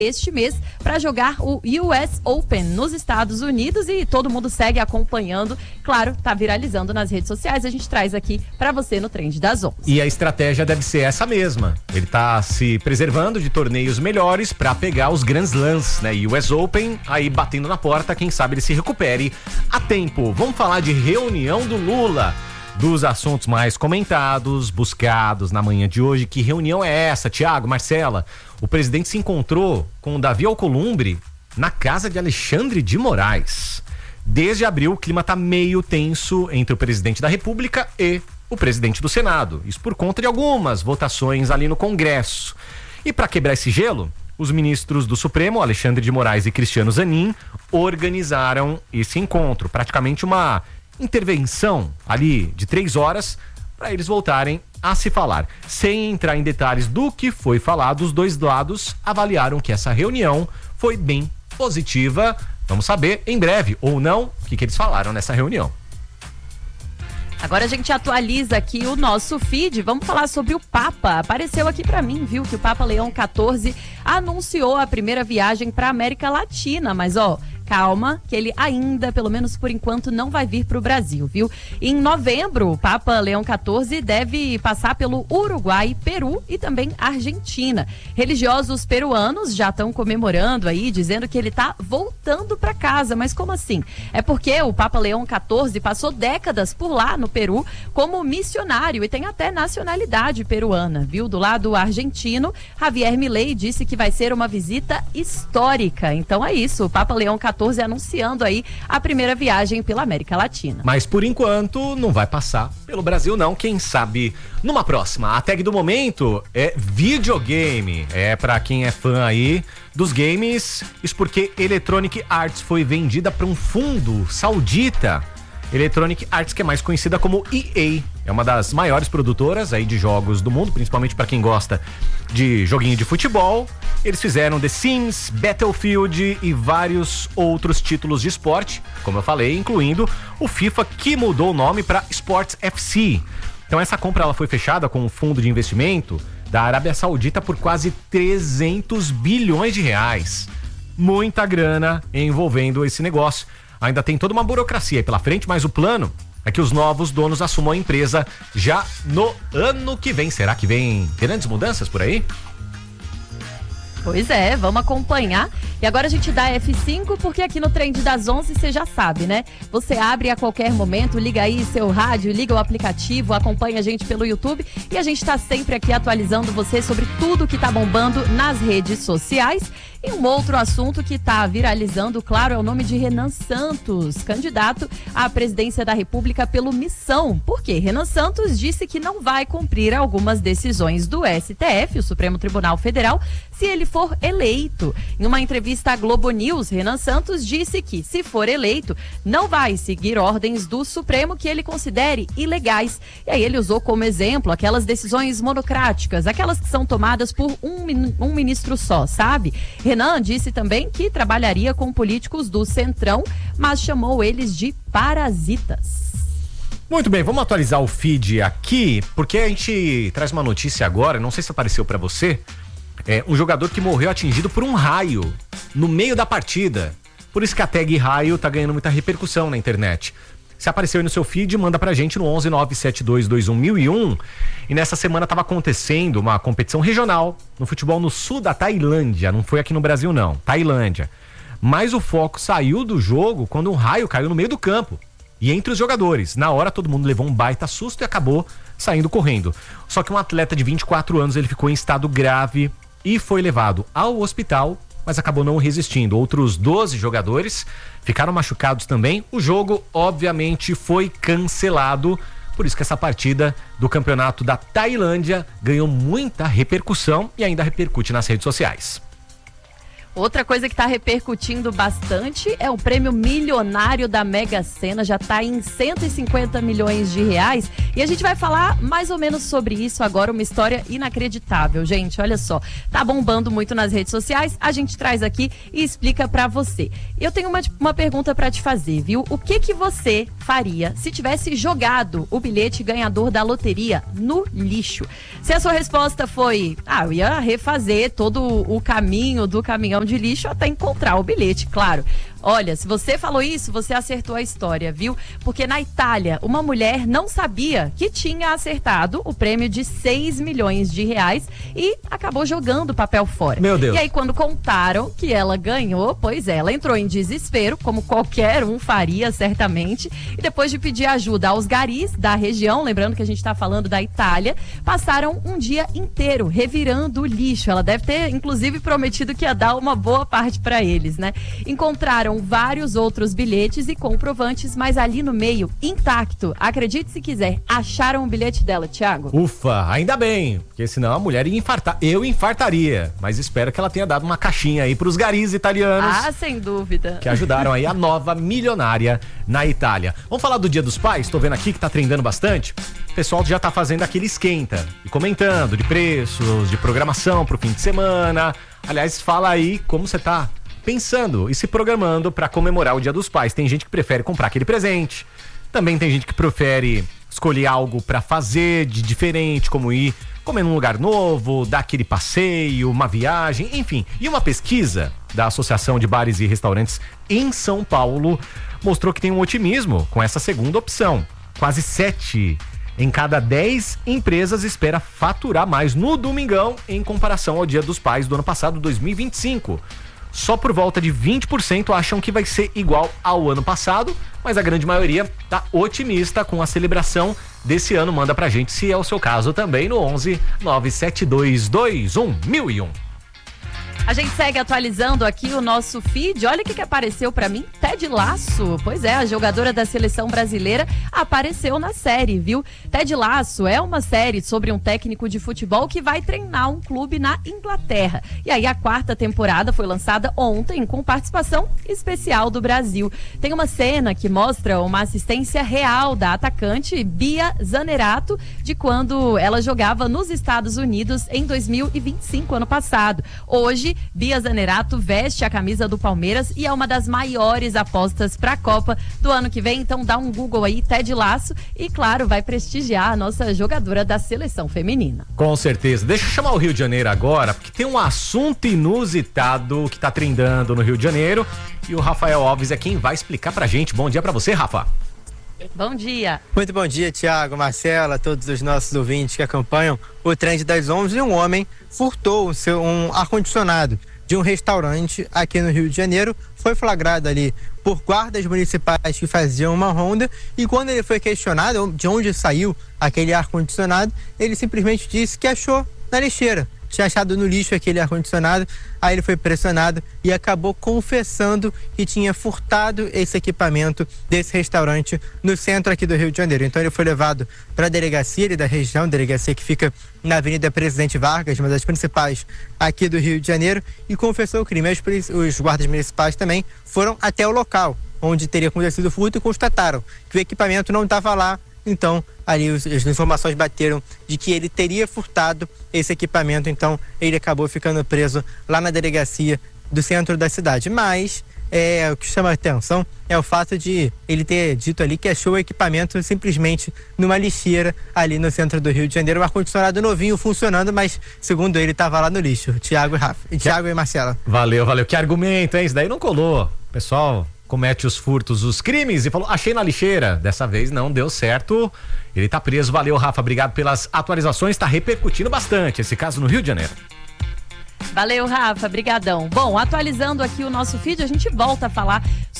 este mês para jogar o US Open nos Estados Unidos e todo mundo segue acompanhando. Claro, tá viralizando nas redes sociais. A gente traz aqui para você no Trend das 11. E a estratégia deve ser essa mesma. Ele tá se preservando de torneios melhores para pegar os Grand Slams, né? E o US Open aí batendo na porta, quem sabe ele se recupere a tempo. Vamos falar de reunião do Lula. Dos assuntos mais comentados, buscados na manhã de hoje. Que reunião é essa, Tiago, Marcela? O presidente se encontrou com o Davi Alcolumbre na casa de Alexandre de Moraes. Desde abril, o clima tá meio tenso entre o presidente da República e o presidente do Senado. Isso por conta de algumas votações ali no Congresso. E para quebrar esse gelo, os ministros do Supremo, Alexandre de Moraes e Cristiano Zanin, organizaram esse encontro. Praticamente uma intervenção ali de 3 horas para eles voltarem a se falar. Sem entrar em detalhes do que foi falado, os dois lados avaliaram que essa reunião foi bem positiva. Vamos saber em breve, ou não, o que eles falaram nessa reunião. Agora a gente atualiza aqui o nosso feed. Vamos falar sobre o Papa. Apareceu aqui pra mim, viu, que o Papa Leão XIV anunciou a primeira viagem pra América Latina, mas calma, que ele ainda, pelo menos por enquanto, não vai vir para o Brasil, viu? Em novembro, o Papa Leão XIV deve passar pelo Uruguai, Peru e também Argentina. Religiosos peruanos já estão comemorando aí, dizendo que ele está voltando para casa. Mas como assim? É porque o Papa Leão XIV passou décadas por lá, no Peru, como missionário e tem até nacionalidade peruana, viu? Do lado argentino, Javier Milei disse que vai ser uma visita histórica. Então é isso, o Papa Leão XIV anunciando aí a primeira viagem pela América Latina. Mas por enquanto não vai passar pelo Brasil não, quem sabe numa próxima. A tag do momento é videogame, é pra quem é fã aí dos games, isso porque Electronic Arts foi vendida para um fundo saudita. Electronic Arts, que é mais conhecida como EA, é uma das maiores produtoras aí de jogos do mundo, principalmente para quem gosta de joguinho de futebol. Eles fizeram The Sims, Battlefield e vários outros títulos de esporte, como eu falei, incluindo o FIFA, que mudou o nome para Sports FC. Então essa compra ela foi fechada com um fundo de investimento da Arábia Saudita por quase 300 bilhões de reais. Muita grana envolvendo esse negócio. Ainda tem toda uma burocracia aí pela frente, mas o plano é que os novos donos assumam a empresa já no ano que vem. Será que vem grandes mudanças por aí? Pois é, vamos acompanhar. E agora a gente dá F5, porque aqui no Trend das 11 você já sabe, né? Você abre a qualquer momento, liga aí seu rádio, liga o aplicativo, acompanha a gente pelo YouTube e a gente tá sempre aqui atualizando você sobre tudo que tá bombando nas redes sociais. E um outro assunto que tá viralizando, claro, é o nome de Renan Santos, candidato à presidência da República pelo Missão. Por quê? Renan Santos disse que não vai cumprir algumas decisões do STF, o Supremo Tribunal Federal, se ele for eleito. Em uma entrevista à Globo News, Renan Santos disse que, se for eleito, não vai seguir ordens do Supremo que ele considere ilegais. E aí ele usou como exemplo aquelas decisões monocráticas, aquelas que são tomadas por um ministro só, sabe? Renan disse também que trabalharia com políticos do Centrão, mas chamou eles de parasitas. Muito bem, vamos atualizar o feed aqui, porque a gente traz uma notícia agora, não sei se apareceu pra você, um jogador que morreu atingido por um raio no meio da partida. Por isso que a tag raio tá ganhando muita repercussão na internet. Se apareceu aí no seu feed, manda pra gente no 11972211001. E nessa semana tava acontecendo uma competição regional no futebol no sul da Tailândia. Não foi aqui no Brasil não, Tailândia. Mas o foco saiu do jogo quando um raio caiu no meio do campo. E entre os jogadores. Na hora todo mundo levou um baita susto e acabou saindo correndo. Só que um atleta de 24 anos, ele ficou em estado grave e foi levado ao hospital, mas acabou não resistindo. Outros 12 jogadores ficaram machucados também. O jogo, obviamente, foi cancelado. Por isso que essa partida do campeonato da Tailândia ganhou muita repercussão e ainda repercute nas redes sociais. Outra coisa que está repercutindo bastante é o prêmio milionário da Mega Sena, já está em 150 milhões de reais. E a gente vai falar mais ou menos sobre isso agora, uma história inacreditável, gente. Olha só, tá bombando muito nas redes sociais, a gente traz aqui e explica pra você. Eu tenho uma pergunta pra te fazer, viu? O que você faria se tivesse jogado o bilhete ganhador da loteria no lixo? Se a sua resposta foi, eu ia refazer todo o caminho do caminhão de lixo até encontrar o bilhete, claro. Olha, se você falou isso, você acertou a história, viu? Porque na Itália, uma mulher não sabia que tinha acertado o prêmio de 6 milhões de reais e acabou jogando o papel fora. Meu Deus. E aí, quando contaram que ela ganhou, pois é, ela entrou em desespero, como qualquer um faria, certamente. E depois de pedir ajuda aos garis da região, lembrando que a gente está falando da Itália, passaram um dia inteiro revirando o lixo. Ela deve ter, inclusive, prometido que ia dar uma boa parte para eles, né? Encontraram vários outros bilhetes e comprovantes, mas ali no meio, intacto. Acredite se quiser, acharam o bilhete dela, Thiago. Ufa, ainda bem, porque senão a mulher ia infartar. Eu infartaria, mas espero que ela tenha dado uma caixinha aí pros garis italianos. Sem dúvida. Que ajudaram aí a nova milionária na Itália. Vamos falar do Dia dos Pais? Tô vendo aqui que tá trendando bastante. O pessoal já tá fazendo aquele esquenta e comentando de preços, de programação pro fim de semana. Aliás, fala aí como você tá pensando e se programando para comemorar o Dia dos Pais. Tem gente que prefere comprar aquele presente. Também tem gente que prefere escolher algo para fazer de diferente, como ir comer num lugar novo, dar aquele passeio, uma viagem, enfim. E uma pesquisa da Associação de Bares e Restaurantes em São Paulo mostrou que tem um otimismo com essa segunda opção. Quase 7 em cada 10 empresas espera faturar mais no domingão em comparação ao Dia dos Pais do ano passado, 2025. Só por volta de 20% acham que vai ser igual ao ano passado, mas a grande maioria tá otimista com a celebração desse ano. Manda pra gente se é o seu caso também no 11 97221 1001. A gente segue atualizando aqui o nosso feed. Olha o que apareceu pra mim. Ted Lasso. Pois é, a jogadora da seleção brasileira apareceu na série, viu? Ted Lasso é uma série sobre um técnico de futebol que vai treinar um clube na Inglaterra. E aí a 4ª temporada foi lançada ontem com participação especial do Brasil. Tem uma cena que mostra uma assistência real da atacante Bia Zanerato de quando ela jogava nos Estados Unidos em 2025, ano passado. Hoje, Bia Zanerato veste a camisa do Palmeiras e é uma das maiores apostas para a Copa do ano que vem. Então dá um Google aí, Ted Lasso, e claro, vai prestigiar a nossa jogadora da seleção feminina. Com certeza. Deixa eu chamar o Rio de Janeiro agora, porque tem um assunto inusitado que tá trendando no Rio de Janeiro e o Rafael Alves é quem vai explicar pra gente. Bom dia pra você, Rafa. Bom dia. Muito bom dia, Thiago, Marcela, todos os nossos ouvintes que acompanham o Trend das 11. Um homem furtou um ar-condicionado de um restaurante aqui no Rio de Janeiro. Foi flagrado ali por guardas municipais que faziam uma ronda e quando ele foi questionado de onde saiu aquele ar-condicionado, ele simplesmente disse que achou na lixeira. Tinha achado no lixo aquele ar-condicionado, aí ele foi pressionado e acabou confessando que tinha furtado esse equipamento desse restaurante no centro aqui do Rio de Janeiro. Então ele foi levado para a delegacia ali da região, delegacia que fica na Avenida Presidente Vargas, uma das principais aqui do Rio de Janeiro, e confessou o crime. Os guardas municipais também foram até o local onde teria acontecido o furto e constataram que o equipamento não estava lá. Então, ali as informações bateram de que ele teria furtado esse equipamento, então ele acabou ficando preso lá na delegacia do centro da cidade. Mas o que chama a atenção é o fato de ele ter dito ali que achou o equipamento simplesmente numa lixeira ali no centro do Rio de Janeiro, um ar-condicionado novinho funcionando, mas segundo ele estava lá no lixo. Thiago e Marcela. Valeu. Que argumento, hein? Isso daí não colou. Pessoal comete os furtos, os crimes e falou, achei na lixeira. Dessa vez não deu certo. Ele tá preso. Valeu, Rafa. Obrigado pelas atualizações. Tá repercutindo bastante esse caso no Rio de Janeiro. Valeu, Rafa. Brigadão. Bom, atualizando aqui o nosso feed, a gente volta a falar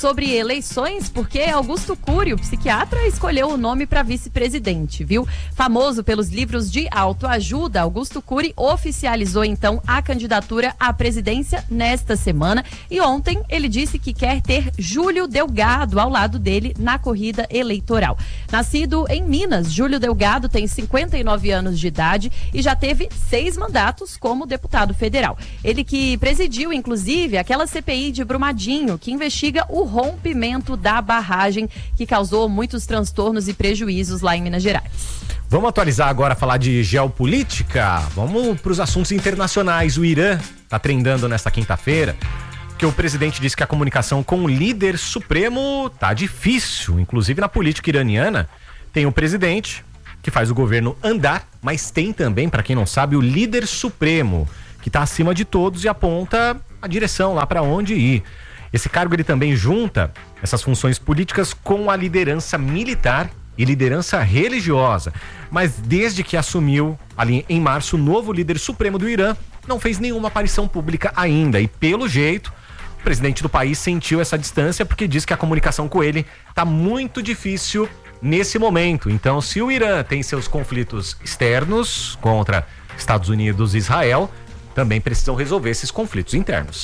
sobre eleições, porque Augusto Cury, o psiquiatra, escolheu o nome para vice-presidente, viu? Famoso pelos livros de autoajuda, Augusto Cury oficializou então a candidatura à presidência nesta semana e ontem ele disse que quer ter Júlio Delgado ao lado dele na corrida eleitoral. Nascido em Minas, Júlio Delgado tem 59 anos de idade e já teve 6 mandatos como deputado federal. Ele que presidiu, inclusive, aquela CPI de Brumadinho, que investiga o rompimento da barragem que causou muitos transtornos e prejuízos lá em Minas Gerais. Vamos atualizar agora, falar de geopolítica? Vamos para os assuntos internacionais. O Irã está trendando nesta quinta-feira, que o presidente disse que a comunicação com o líder supremo tá difícil. Inclusive na política iraniana tem o presidente, que faz o governo andar, mas tem também, para quem não sabe, o líder supremo, que está acima de todos e aponta a direção lá para onde ir. Esse cargo ele também junta essas funções políticas com a liderança militar e liderança religiosa. Mas desde que assumiu ali em março, o novo líder supremo do Irã não fez nenhuma aparição pública ainda. E pelo jeito, o presidente do país sentiu essa distância porque diz que a comunicação com ele está muito difícil nesse momento. Então, se o Irã tem seus conflitos externos contra Estados Unidos e Israel, também precisam resolver esses conflitos internos.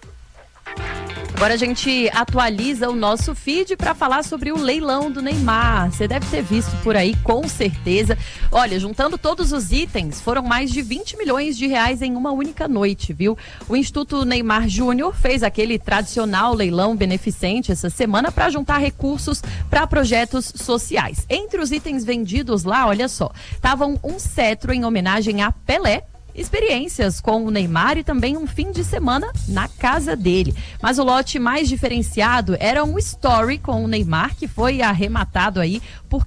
Agora a gente atualiza o nosso feed para falar sobre o leilão do Neymar. Você deve ter visto por aí, com certeza. Olha, juntando todos os itens, foram mais de 20 milhões de reais em uma única noite, viu? O Instituto Neymar Júnior fez aquele tradicional leilão beneficente essa semana para juntar recursos para projetos sociais. Entre os itens vendidos lá, olha só, estavam um cetro em homenagem a Pelé, experiências com o Neymar e também um fim de semana na casa dele. Mas o lote mais diferenciado era um story com o Neymar, que foi arrematado aí por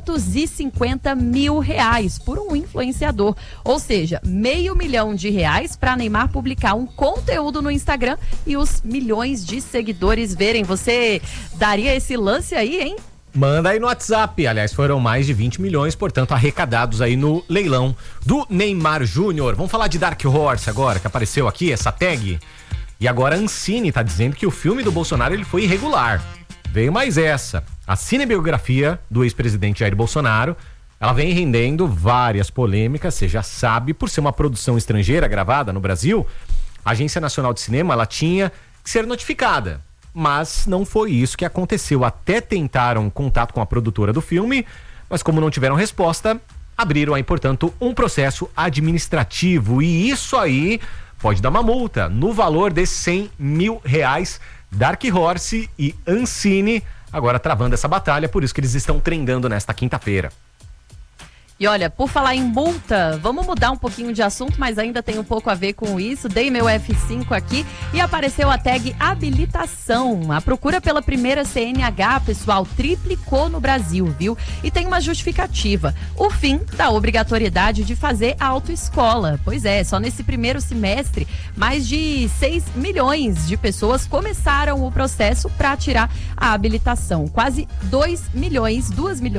550 mil reais por um influenciador. Ou seja, R$500 mil para Neymar publicar um conteúdo no Instagram e os milhões de seguidores verem. Você daria esse lance aí, hein? Manda aí no WhatsApp. Aliás, foram mais de 20 milhões, portanto, arrecadados aí no leilão do Neymar Júnior. Vamos falar de Dark Horse agora, que apareceu aqui, essa tag. E agora a Ancine tá dizendo que o filme do Bolsonaro ele foi irregular. Veio mais essa. A cinebiografia do ex-presidente Jair Bolsonaro, ela vem rendendo várias polêmicas, você já sabe, por ser uma produção estrangeira gravada no Brasil, a Agência Nacional de Cinema, ela tinha que ser notificada. Mas não foi isso que aconteceu. Até tentaram contato com a produtora do filme, mas como não tiveram resposta, abriram aí, portanto, um processo administrativo. E isso aí pode dar uma multa no valor de R$100 mil. Dark Horse e Ancine agora travando essa batalha, por isso que eles estão trendando nesta quinta-feira. E olha, por falar em multa, vamos mudar um pouquinho de assunto, mas ainda tem um pouco a ver com isso. Dei meu F5 aqui e apareceu a tag habilitação. A procura pela primeira CNH, pessoal, triplicou no Brasil, viu? E tem uma justificativa: o fim da obrigatoriedade de fazer a autoescola. Pois é, só nesse primeiro semestre, mais de 6 milhões de pessoas começaram o processo para tirar a habilitação. Quase 2 milhões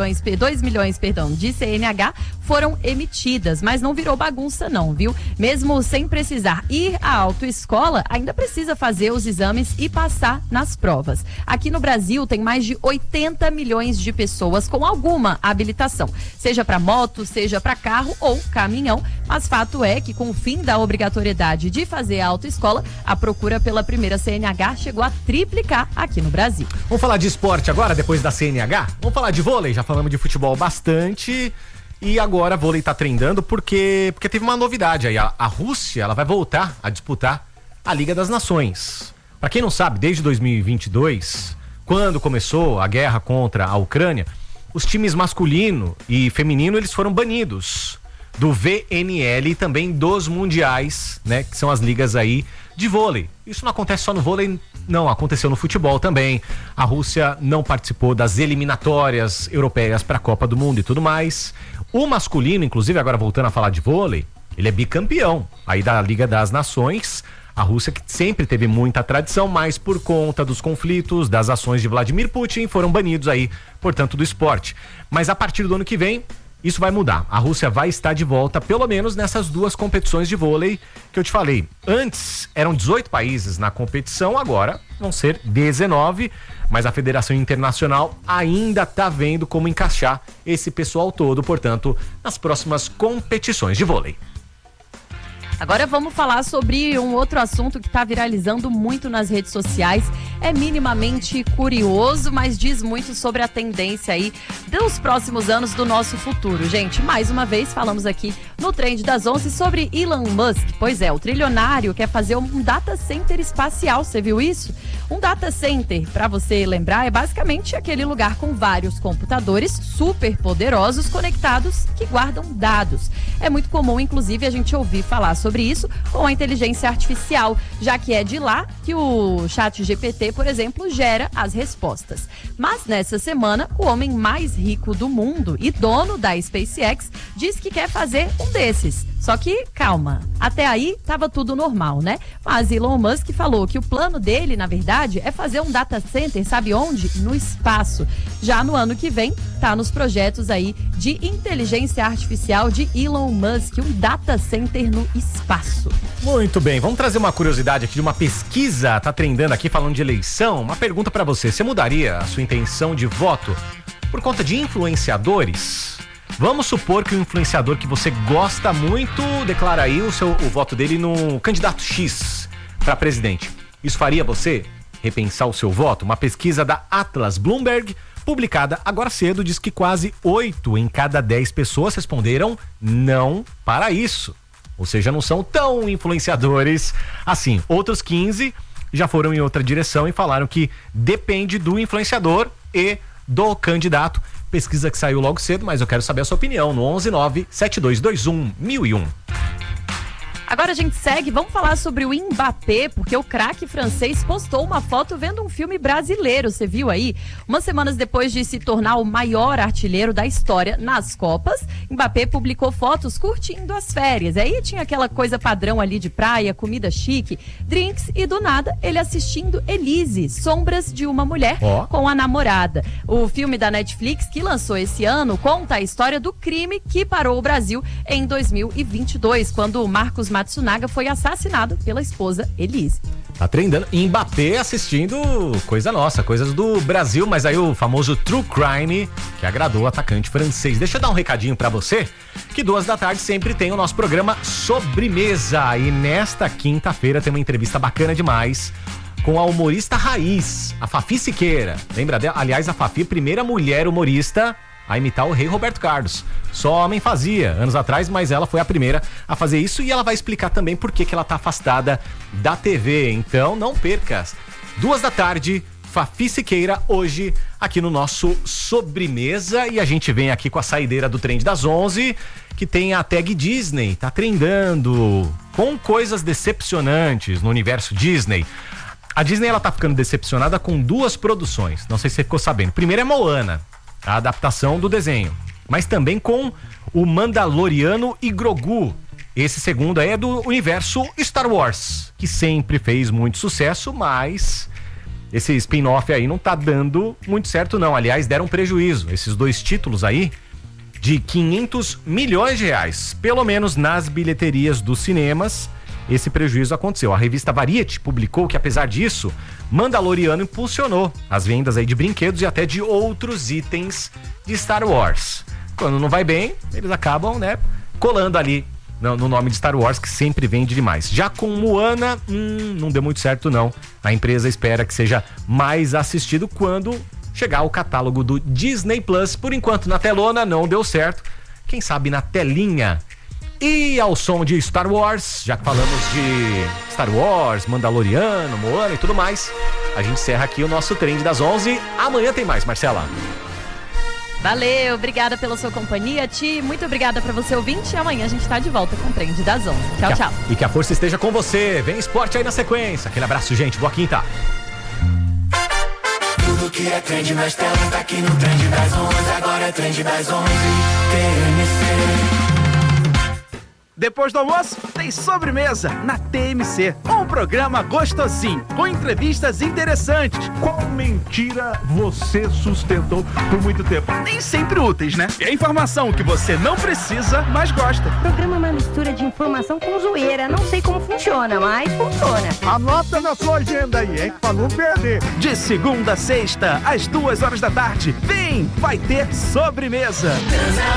de CNH foram emitidas, mas não virou bagunça não, viu? Mesmo sem precisar ir à autoescola, ainda precisa fazer os exames e passar nas provas. Aqui no Brasil tem mais de 80 milhões de pessoas com alguma habilitação, seja para moto, seja para carro ou caminhão, mas fato é que com o fim da obrigatoriedade de fazer a autoescola, a procura pela primeira CNH chegou a triplicar aqui no Brasil. Vamos falar de esporte agora, depois da CNH? Vamos falar de vôlei, já falamos de futebol bastante. E agora a vôlei tá trendando porque teve uma novidade aí. A Rússia, ela vai voltar a disputar a Liga das Nações. Para quem não sabe, desde 2022, quando começou a guerra contra a Ucrânia, os times masculino e feminino, eles foram banidos do VNL e também dos mundiais, né, que são as ligas aí de vôlei. Isso não acontece só no vôlei, não, aconteceu no futebol também. A Rússia não participou das eliminatórias europeias para a Copa do Mundo e tudo mais. O masculino, inclusive, agora voltando a falar de vôlei, ele é bicampeão aí da Liga das Nações. A Rússia, que sempre teve muita tradição, mas por conta dos conflitos, das ações de Vladimir Putin, foram banidos aí, portanto, do esporte. Mas a partir do ano que vem, isso vai mudar. A Rússia vai estar de volta, pelo menos nessas 2 competições de vôlei que eu te falei. Antes eram 18 países na competição, agora vão ser 19, mas a Federação Internacional ainda está vendo como encaixar esse pessoal todo, portanto, nas próximas competições de vôlei. Agora vamos falar sobre um outro assunto que está viralizando muito nas redes sociais. É minimamente curioso, mas diz muito sobre a tendência aí dos próximos anos do nosso futuro. Gente, mais uma vez falamos aqui no Trend das 11 sobre Elon Musk. Pois é, o trilionário quer fazer um data center espacial, você viu isso? Um data center, para você lembrar, é basicamente aquele lugar com vários computadores super poderosos conectados que guardam dados. É muito comum, inclusive, a gente ouvir falar sobre isso com a inteligência artificial, já que é de lá que o ChatGPT, por exemplo, gera as respostas. Mas nessa semana, o homem mais rico do mundo e dono da SpaceX diz que quer fazer um desses. Só que, calma, até aí tava tudo normal, né? Mas Elon Musk falou que o plano dele, na verdade, é fazer um data center, sabe onde? No espaço. Já no ano que vem, tá nos projetos aí de inteligência artificial de Elon Musk, um data center no espaço. Muito bem, vamos trazer uma curiosidade aqui de uma pesquisa, tá trendando aqui falando de eleição. Uma pergunta pra você, você mudaria a sua intenção de voto por conta de influenciadores? Vamos supor que o influenciador que você gosta muito declara aí o voto dele no candidato X para presidente. Isso faria você repensar o seu voto? Uma pesquisa da Atlas Bloomberg, publicada agora cedo, diz que quase 8 em cada 10 pessoas responderam não para isso. Ou seja, não são tão influenciadores assim. Outros 15 já foram em outra direção e falaram que depende do influenciador e do candidato. Pesquisa que saiu logo cedo, mas eu quero saber a sua opinião no 119-7221-1001. Agora a gente segue, vamos falar sobre o Mbappé, porque o craque francês postou uma foto vendo um filme brasileiro, você viu aí? Umas semanas depois de se tornar o maior artilheiro da história nas Copas, Mbappé publicou fotos curtindo as férias. Aí tinha aquela coisa padrão ali de praia, comida chique, drinks e do nada ele assistindo Elise, Sombras de uma Mulher, com a namorada. O filme da Netflix, que lançou esse ano, conta a história do crime que parou o Brasil em 2022, quando o Marcos Matsunaga foi assassinado pela esposa Elise. Tá trendando. Mbappé assistindo coisa nossa, coisas do Brasil, mas aí o famoso True Crime que agradou o atacante francês. Deixa eu dar um recadinho pra você, que 14h sempre tem o nosso programa Sobremesa. E nesta quinta-feira tem uma entrevista bacana demais com a humorista raiz, a Fafi Siqueira. Lembra dela? Aliás, a Fafi, primeira mulher humorista a imitar o rei Roberto Carlos. Só homem fazia anos atrás, mas ela foi a primeira a fazer isso e ela vai explicar também por que ela tá afastada da TV. Então não perca, 14h, Fafi Siqueira, hoje aqui no nosso Sobremesa. E a gente vem aqui com a saideira do Trend das 11, que tem a tag Disney, tá trendando com coisas decepcionantes no universo Disney. A Disney, ela tá ficando decepcionada com 2 produções, não sei se você ficou sabendo. Primeiro é Moana, a adaptação do desenho, mas também com o Mandaloriano e Grogu. Esse segundo aí é do universo Star Wars, que sempre fez muito sucesso, mas esse spin-off aí não tá dando muito certo não. Aliás, deram prejuízo, esses 2 títulos aí, de 500 milhões de reais, pelo menos nas bilheterias dos cinemas. Esse prejuízo aconteceu. A revista Variety publicou que, apesar disso, Mandaloriano impulsionou as vendas aí de brinquedos e até de outros itens de Star Wars. Quando não vai bem, eles acabam, né, colando ali no nome de Star Wars, que sempre vende demais. Já com Moana, não deu muito certo não. A empresa espera que seja mais assistido quando chegar o catálogo do Disney Plus. Por enquanto na telona não deu certo. Quem sabe na telinha. E ao som de Star Wars, já que falamos de Star Wars, Mandaloriano, Moana e tudo mais, a gente encerra aqui o nosso Trend das 11. Amanhã tem mais, Marcela. Valeu, obrigada pela sua companhia, Ti. Muito obrigada pra você, ouvinte. E amanhã a gente tá de volta com o Trend das 11. Tchau, tchau. E que a força esteja com você. Vem esporte aí na sequência. Aquele abraço, gente. Boa quinta. Tudo que é trend nas telas tá aqui no Trend das 11. Agora é Trend das 11. TMC. Depois do almoço, tem sobremesa na TMC. Um programa gostosinho, com entrevistas interessantes. Qual mentira você sustentou por muito tempo? Nem sempre úteis, né? É informação que você não precisa, mas gosta. O programa é uma mistura de informação com zoeira. Não sei como funciona, mas funciona. Anota na sua agenda aí, hein? Pra não perder. De segunda a sexta, às 2 horas da tarde. Vem, vai ter sobremesa.